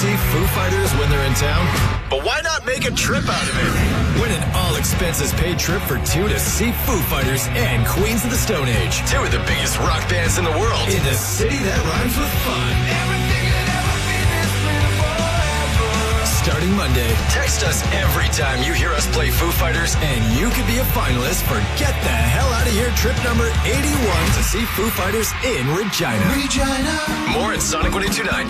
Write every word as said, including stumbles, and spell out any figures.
see Foo Fighters when they're in town? But why not make a trip out of it? Win an all-expenses-paid trip for two to see Foo Fighters and Queens of the Stone Age, two of the biggest rock bands in the world, in the city that rhymes with fun. Everything could ever be this forever. Starting Monday, text us every time you hear us play Foo Fighters, and you could be a finalist for Get the Hell Out of Here trip number eighty-one to see Foo Fighters in Regina. Regina. More at Sonic one oh two nine.